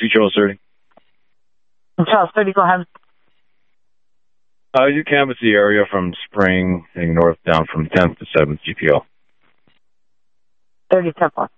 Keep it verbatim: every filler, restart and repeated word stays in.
Charles thirty. Charles thirty, go ahead. Uh, you canvass the area from Spring heading north down from tenth to seventh G P O. thirty, ten four.